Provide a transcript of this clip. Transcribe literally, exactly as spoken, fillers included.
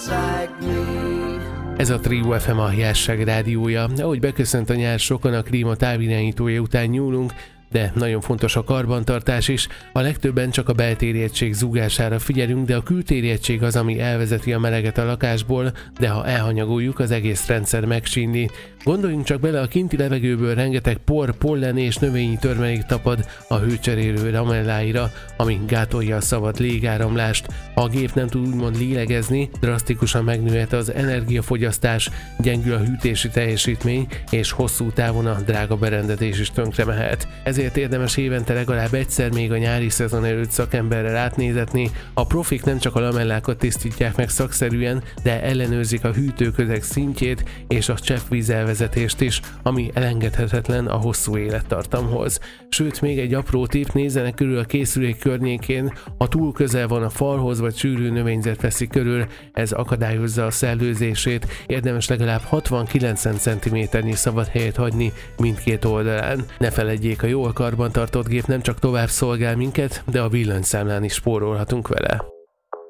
Ez a Trio ef em, a Jásság rádiója. Ahogy beköszönt a nyár, sokan a klíma távirányítója után nyúlunk, de nagyon fontos a karbantartás is. A legtöbben csak a beltéri egység zúgására figyelünk, de a kültéri egység az, ami elvezeti a meleget a lakásból, de ha elhanyagoljuk, az egész rendszer megsínli. Gondoljunk csak bele, a kinti levegőből rengeteg por, pollen és növényi törmelék tapad a hőcserélő lamelláira, ami gátolja a szabad légáramlást. Ha a gép nem tud úgymond lélegezni, drasztikusan megnőhet az energiafogyasztás, gyengül a hűtési teljesítmény, és hosszú távon a drága berendezés is tönkre mehet. Ezért érdemes évente legalább egyszer még a nyári szezon előtt szakemberrel átnézetni. A profik nem csak a lamellákat tisztítják meg szakszerűen, de ellenőrzik a hűtőközeg szintjét és a cseppvízelvezetést is, ami elengedhetetlen a hosszú élettartamhoz. Sőt, még egy apró tipp, nézzenek körül a készülék környékén, ha túl közel van a falhoz vagy sűrű növényzet veszi körül, ez akadályozza a szellőzését, érdemes legalább hatvan-kilencven centiméternyi szabad helyet hagyni mindkét oldalán. Ne feledjék, a jól karbantartott gép nem csak tovább szolgál minket, de a villanyszámlán is spórolhatunk vele.